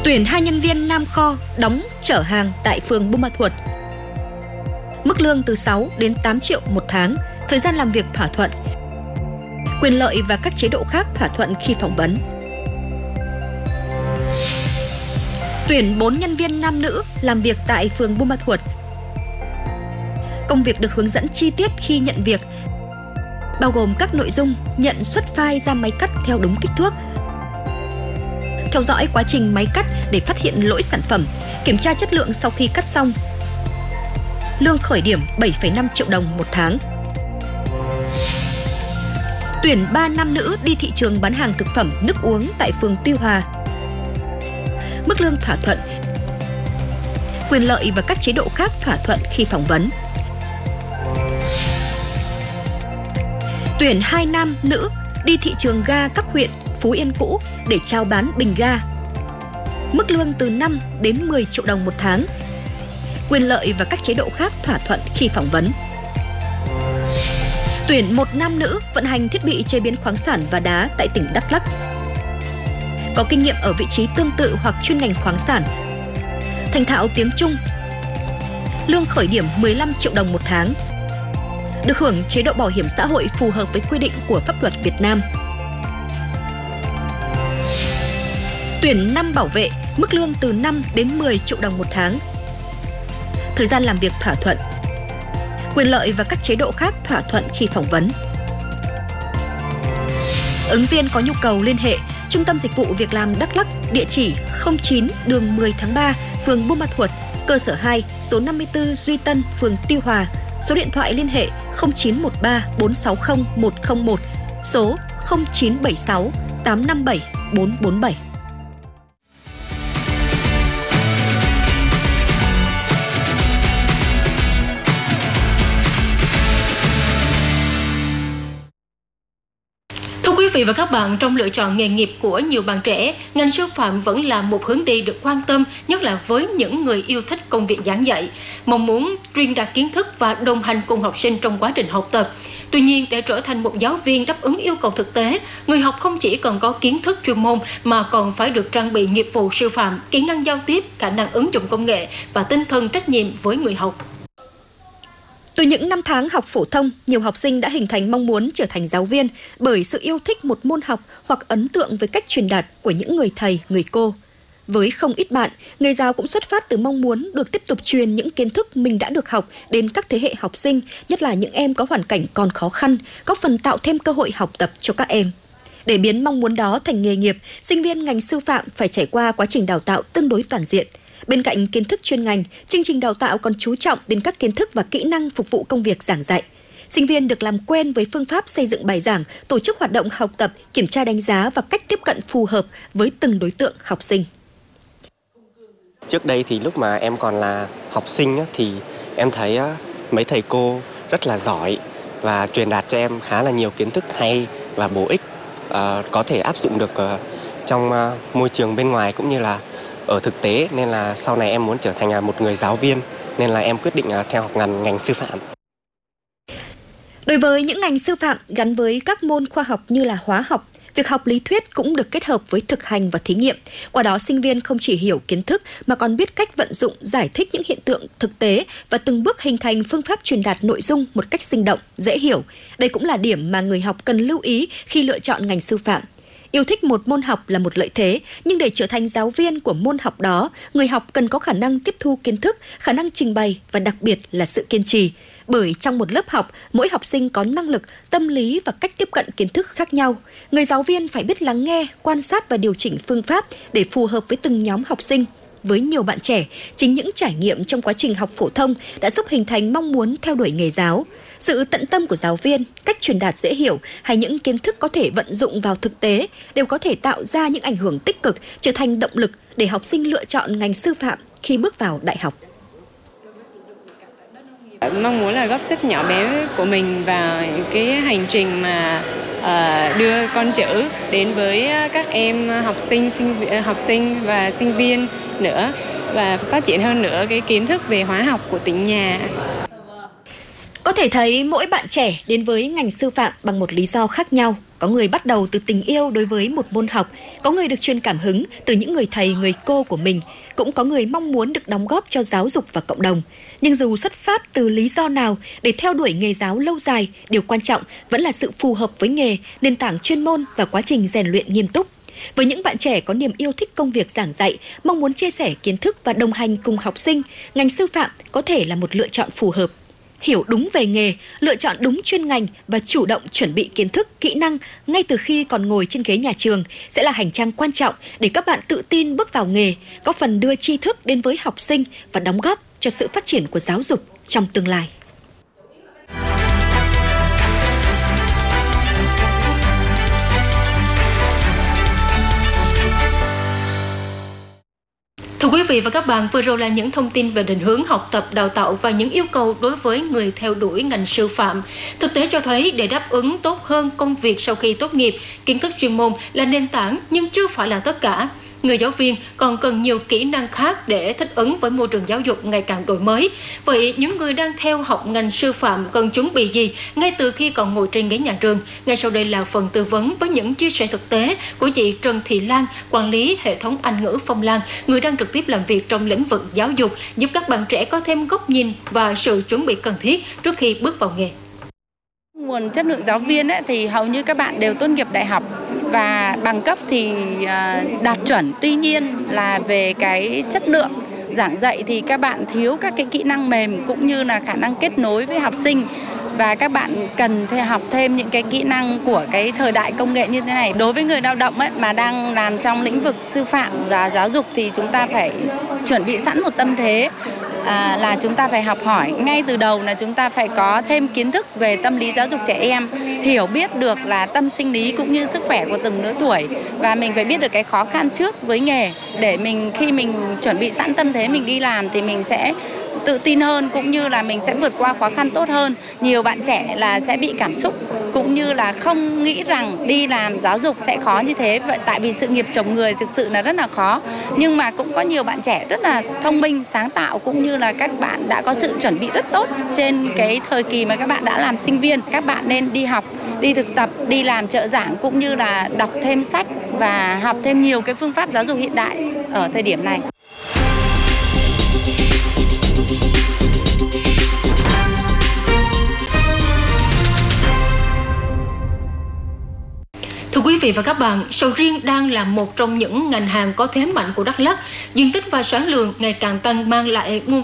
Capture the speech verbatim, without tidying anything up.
Tuyển hai nhân viên nam kho đóng chở hàng tại phường Buôn Ma Thuột. Mức lương từ sáu đến tám triệu một tháng, thời gian làm việc thỏa thuận. Quyền lợi và các chế độ khác thỏa thuận khi phỏng vấn. Tuyển bốn nhân viên nam nữ làm việc tại phường Buôn Ma Thuột. Công việc được hướng dẫn chi tiết khi nhận việc, bao gồm các nội dung nhận xuất file ra máy cắt theo đúng kích thước, theo dõi quá trình máy cắt để phát hiện lỗi sản phẩm, kiểm tra chất lượng sau khi cắt xong. Lương khởi điểm bảy phẩy năm triệu đồng một tháng. Tuyển ba nam nữ đi thị trường bán hàng thực phẩm, nước uống tại phường Tuy Hòa. Mức lương thỏa thuận. Quyền lợi và các chế độ khác thỏa thuận khi phỏng vấn. Tuyển hai nam nữ đi thị trường ga các huyện Phú Yên cũ để chào bán bình ga. Mức lương từ năm đến mười triệu đồng một tháng. Quyền lợi và các chế độ khác thỏa thuận khi phỏng vấn. Tuyển một nam nữ vận hành thiết bị chế biến khoáng sản và đá tại tỉnh Đắk Lắk. Có kinh nghiệm ở vị trí tương tự hoặc chuyên ngành khoáng sản. Thành thạo tiếng Trung. Lương khởi điểm mười lăm triệu đồng một tháng. Được hưởng chế độ bảo hiểm xã hội phù hợp với quy định của pháp luật Việt Nam. Tuyển năm bảo vệ, mức lương từ năm đến mười triệu đồng một tháng. Thời gian làm việc thỏa thuận. Quyền lợi và các chế độ khác thỏa thuận khi phỏng vấn. Ứng viên có nhu cầu liên hệ Trung tâm Dịch vụ Việc làm Đắk Lắk, địa chỉ không chín đường mười tháng ba, phường Buôn Ma Thuột, cơ sở hai, số năm mươi tư Duy Tân, phường Tuy Hòa. Số điện thoại liên hệ không chín một ba bốn sáu không một không một, số không chín bảy sáu tám năm bảy bốn bốn bảy. Quý vị và các bạn, trong lựa chọn nghề nghiệp của nhiều bạn trẻ, ngành sư phạm vẫn là một hướng đi được quan tâm, nhất là với những người yêu thích công việc giảng dạy, mong muốn truyền đạt kiến thức và đồng hành cùng học sinh trong quá trình học tập. Tuy nhiên, để trở thành một giáo viên đáp ứng yêu cầu thực tế, người học không chỉ cần có kiến thức chuyên môn mà còn phải được trang bị nghiệp vụ sư phạm, kỹ năng giao tiếp, khả năng ứng dụng công nghệ và tinh thần trách nhiệm với người học. Từ những năm tháng học phổ thông, nhiều học sinh đã hình thành mong muốn trở thành giáo viên bởi sự yêu thích một môn học hoặc ấn tượng với cách truyền đạt của những người thầy, người cô. Với không ít bạn, nghề giáo cũng xuất phát từ mong muốn được tiếp tục truyền những kiến thức mình đã được học đến các thế hệ học sinh, nhất là những em có hoàn cảnh còn khó khăn, góp phần tạo thêm cơ hội học tập cho các em. Để biến mong muốn đó thành nghề nghiệp, sinh viên ngành sư phạm phải trải qua quá trình đào tạo tương đối toàn diện. Bên cạnh kiến thức chuyên ngành, chương trình đào tạo còn chú trọng đến các kiến thức và kỹ năng phục vụ công việc giảng dạy. Sinh viên được làm quen với phương pháp xây dựng bài giảng, tổ chức hoạt động học tập, kiểm tra đánh giá và cách tiếp cận phù hợp với từng đối tượng học sinh. Trước đây thì lúc mà em còn là học sinh thì em thấy mấy thầy cô rất là giỏi và truyền đạt cho em khá là nhiều kiến thức hay và bổ ích, có thể áp dụng được trong môi trường bên ngoài cũng như là ở thực tế, nên là sau này em muốn trở thành một người giáo viên, nên là em quyết định theo học ngành ngành sư phạm. Đối với những ngành sư phạm gắn với các môn khoa học như là hóa học, việc học lý thuyết cũng được kết hợp với thực hành và thí nghiệm. Qua đó, sinh viên không chỉ hiểu kiến thức mà còn biết cách vận dụng, giải thích những hiện tượng thực tế và từng bước hình thành phương pháp truyền đạt nội dung một cách sinh động, dễ hiểu. Đây cũng là điểm mà người học cần lưu ý khi lựa chọn ngành sư phạm. Yêu thích một môn học là một lợi thế, nhưng để trở thành giáo viên của môn học đó, người học cần có khả năng tiếp thu kiến thức, khả năng trình bày và đặc biệt là sự kiên trì. Bởi trong một lớp học, mỗi học sinh có năng lực, tâm lý và cách tiếp cận kiến thức khác nhau. Người giáo viên phải biết lắng nghe, quan sát và điều chỉnh phương pháp để phù hợp với từng nhóm học sinh. Với nhiều bạn trẻ, chính những trải nghiệm trong quá trình học phổ thông đã giúp hình thành mong muốn theo đuổi nghề giáo. Sự tận tâm của giáo viên, cách truyền đạt dễ hiểu hay những kiến thức có thể vận dụng vào thực tế đều có thể tạo ra những ảnh hưởng tích cực, trở thành động lực để học sinh lựa chọn ngành sư phạm khi bước vào đại học. Mong muốn là góp sức nhỏ bé của mình vào cái hành trình mà uh, đưa con chữ đến với các em học sinh, sinh học sinh và sinh viên nữa, và phát triển hơn nữa cái kiến thức về hóa học của tỉnh nhà. Có thể thấy mỗi bạn trẻ đến với ngành sư phạm bằng một lý do khác nhau. Có người bắt đầu từ tình yêu đối với một môn học, có người được truyền cảm hứng từ những người thầy, người cô của mình, cũng có người mong muốn được đóng góp cho giáo dục và cộng đồng. Nhưng dù xuất phát từ lý do nào, để theo đuổi nghề giáo lâu dài, điều quan trọng vẫn là sự phù hợp với nghề, nền tảng chuyên môn và quá trình rèn luyện nghiêm túc. Với những bạn trẻ có niềm yêu thích công việc giảng dạy, mong muốn chia sẻ kiến thức và đồng hành cùng học sinh, ngành sư phạm có thể là một lựa chọn phù hợp. Hiểu đúng về nghề, lựa chọn đúng chuyên ngành và chủ động chuẩn bị kiến thức, kỹ năng ngay từ khi còn ngồi trên ghế nhà trường sẽ là hành trang quan trọng để các bạn tự tin bước vào nghề, góp phần đưa tri thức đến với học sinh và đóng góp cho sự phát triển của giáo dục trong tương lai. Thưa quý vị và các bạn, vừa rồi là những thông tin về định hướng học tập, đào tạo và những yêu cầu đối với người theo đuổi ngành sư phạm. Thực tế cho thấy để đáp ứng tốt hơn công việc sau khi tốt nghiệp, kiến thức chuyên môn là nền tảng nhưng chưa phải là tất cả. Người giáo viên còn cần nhiều kỹ năng khác để thích ứng với môi trường giáo dục ngày càng đổi mới. Vậy những người đang theo học ngành sư phạm cần chuẩn bị gì ngay từ khi còn ngồi trên ghế nhà trường? Ngay sau đây là phần tư vấn với những chia sẻ thực tế của chị Trần Thị Lan, quản lý hệ thống Anh ngữ Phong Lan, người đang trực tiếp làm việc trong lĩnh vực giáo dục, giúp các bạn trẻ có thêm góc nhìn và sự chuẩn bị cần thiết trước khi bước vào nghề. Nguồn chất lượng giáo viên ấy, thì hầu như các bạn đều tốt nghiệp đại học và bằng cấp thì đạt chuẩn. Tuy nhiên là về cái chất lượng giảng dạy thì các bạn thiếu các cái kỹ năng mềm cũng như là khả năng kết nối với học sinh. Và các bạn cần thêm học thêm những cái kỹ năng của cái thời đại công nghệ như thế này. Đối với người lao động ấy, mà đang làm trong lĩnh vực sư phạm và giáo dục thì chúng ta phải chuẩn bị sẵn một tâm thế à, là chúng ta phải học hỏi ngay từ đầu, là chúng ta phải có thêm kiến thức về tâm lý giáo dục trẻ em, hiểu biết được là tâm sinh lý cũng như sức khỏe của từng lứa tuổi, và mình phải biết được cái khó khăn trước với nghề để mình khi mình chuẩn bị sẵn tâm thế mình đi làm thì mình sẽ tự tin hơn cũng như là mình sẽ vượt qua khó khăn tốt hơn. Nhiều bạn trẻ là sẽ bị cảm xúc cũng như là không nghĩ rằng đi làm giáo dục sẽ khó như thế, vậy tại vì sự nghiệp chồng người thực sự là rất là khó. Nhưng mà cũng có nhiều bạn trẻ rất là thông minh, sáng tạo cũng như là các bạn đã có sự chuẩn bị rất tốt trên cái thời kỳ mà các bạn đã làm sinh viên. Các bạn nên đi học, đi thực tập, đi làm trợ giảng cũng như là đọc thêm sách và học thêm nhiều cái phương pháp giáo dục hiện đại ở thời điểm này. Thưa quý vị và các bạn, sầu riêng đang là một trong những ngành hàng có thế mạnh của Đắk Lắk. Diện tích và sản lượng ngày càng tăng mang lại nguồn